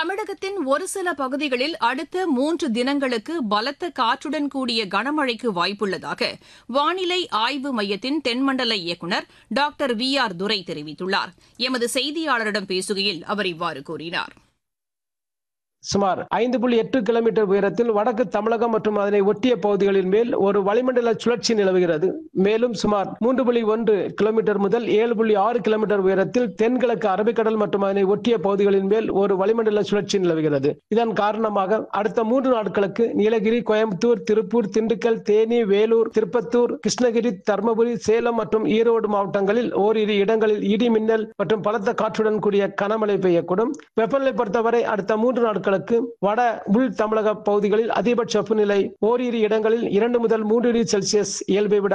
தமிழகத்தின் ஒரு சில பகுதிகளில் அடுத்த 3 தினங்களுக்கு பலத்த காற்றுடன் கூடிய கனமழைக்கு வாய்ப்புள்ளதாக வானிலை ஆய்வு மையத்தின் தென்மண்டல இயக்குநர் டாக்டர் VR துரை தெரிவித்துள்ளார். எமது செய்தியாளரிடம் பேசுகையில் அவர் இவ்வாறு கூறினார். சுமார் 5.8 கிலோமீட்டர் உயரத்தில் வடக்கு தமிழகம் மற்றும் அதனை ஒட்டிய பகுதிகளின் மேல் ஒரு வளிமண்டல சுழற்சி நிலவுகிறது. மேலும் சுமார் 3.1 கிலோமீட்டர் முதல் 7.6 கிலோமீட்டர் உயரத்தில் தென்கிழக்கு அரபிக்கடல் மற்றும் அதனை ஒட்டிய பகுதிகளின் மேல் ஒரு வளிமண்டல சுழற்சி நிலவுகிறது. இதன் காரணமாக அடுத்த 3 நாட்களுக்கு நீலகிரி, கோயம்புத்தூர், திருப்பூர், திண்டுக்கல், தேனி, வேலூர், திருப்பத்தூர், கிருஷ்ணகிரி, தர்மபுரி, சேலம் மற்றும் ஈரோடு மாவட்டங்களில் ஓரிரு இடங்களில் இடி மின்னல் மற்றும் பலத்த காற்றுடன் கூடிய கனமழை பெய்யக்கூடும். வெப்பநிலை பொறுத்தவரை அடுத்த 3 நாட்கள் வட உள் தமிழக பகுதிகளில் அதிகபட்ச வெப்பநிலை ஓரிரு இடங்களில் 2 முதல் 3 டிகிரி செல்சியஸ் இயல்பை விட